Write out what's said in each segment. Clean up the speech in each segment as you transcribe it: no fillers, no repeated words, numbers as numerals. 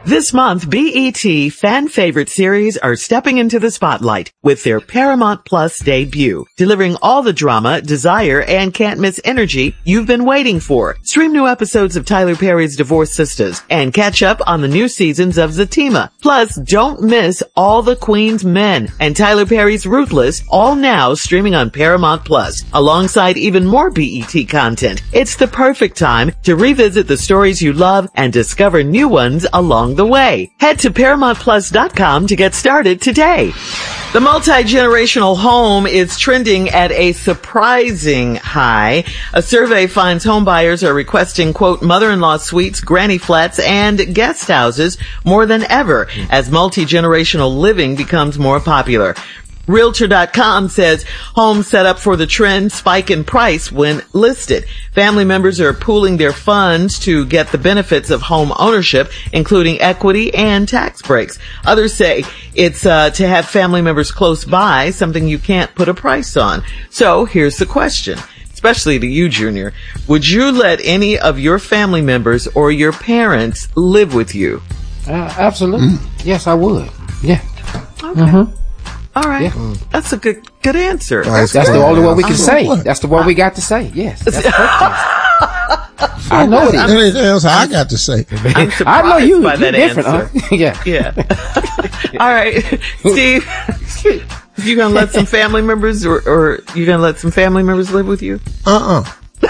This month, BET fan favorite series are stepping into the spotlight with their Paramount Plus debut, delivering all the drama, desire, and can't miss energy you've been waiting for. Stream new episodes of Tyler Perry's Divorced Sisters and catch up on the new seasons of Zatima. Plus, don't miss All the Queen's Men and Tyler Perry's Ruthless, all now streaming on Paramount Plus, alongside even more BET content. It's the perfect time to revisit the stories you love and discover new ones along the way. Head to ParamountPlus.com to get started today. The multi-generational home is trending at a surprising high. A survey finds home buyers are requesting, quote, mother-in-law suites, granny flats, and guest houses more than ever as multi-generational living becomes more popular. Realtor.com says homes set up for the trend spike in price when listed. Family members are pooling their funds to get the benefits of home ownership, including equity and tax breaks. Others say it's to have family members close by, something you can't put a price on. So here's the question, especially to you, Junior. Would you let any of your family members or your parents live with you? Absolutely. Yes, I would. Yeah. Okay. Mm-hmm. All right. Yeah. That's a good answer. That's the only one we can say. That's the one we got to say. Yes. That's perfect. I know it is. Anything else I got to say? I know you. By that different, answer. Huh? Yeah. All right. Steve, you gonna let some family members or you gonna let some family members live with you? Not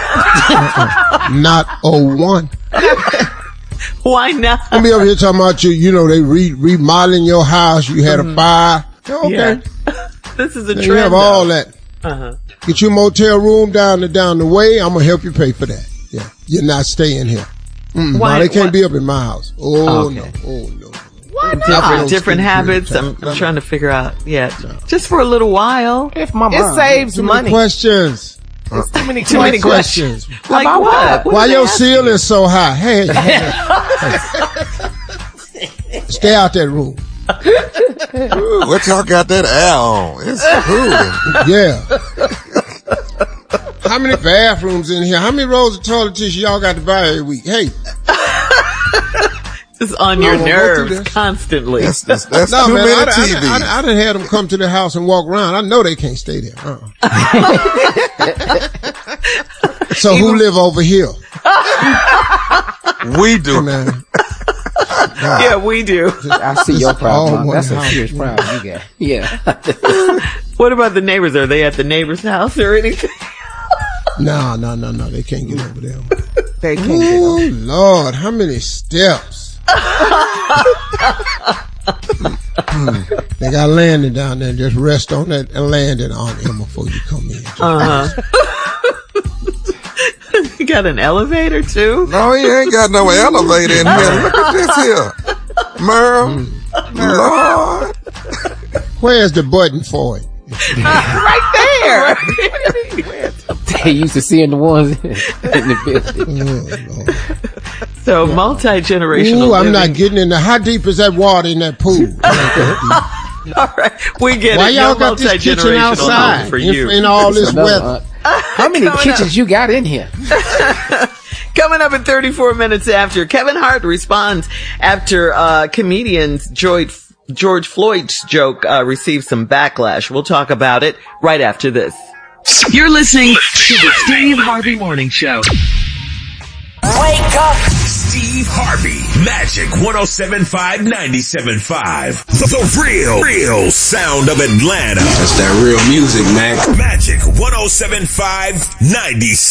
a one. Why not? I'm over here talking about you know, they remodeling your house, you had a fire. Okay. Yeah. This is a trend. You have all that. Uh-huh. Get your motel room down the way. I'm gonna help you pay for that. Yeah. You're not staying here. Why? No, they can't be up in my house. Oh, okay. No. Oh, no. Why not? Different habits. I'm trying to figure out. Yeah. No. Just for a little while. If my mom. It saves money. Questions. It's too many questions. Like what? Why your ceiling so high? Hey. Stay out that room. Ooh, what y'all got that air on? It's cool. Yeah. How many bathrooms in here? How many rolls of toilet tissue y'all got to buy every week? Hey. It's on your nerves constantly. That's no, too man, many TVs. I done had them come to the house and walk around. I know they can't stay there. So who live over here? We do. Hey, man. Yeah, we do. I see your problem. That's a serious problem you got. Yeah. What about the neighbors? Are they at the neighbor's house or anything? No. They can't get over there. They can't get over. Oh, Lord. How many steps? They got landing down there. Just rest on that landing on him before you come in. You got an elevator too? No, he ain't got no elevator in here. Look at this here. Merle. Lord. Where's the button for it? Right there. They used to seeing the ones in the building. So multi-generational. Ooh, I'm not getting in there. How deep is that water in that pool? All right, we get Why it. y'all got this kitchen outside for you in all this weather? How many kitchens you got in here? Coming up in 34 minutes after, Kevin Hart responds after comedians George Floyd's joke received some backlash. We'll talk about it right after this. You're listening to the Steve Harvey Morning Show. Wake up! Steve Harvey, Magic 107.5, 97.5. The real sound of Atlanta. That's that real music, man. Magic 107.5, 97.5.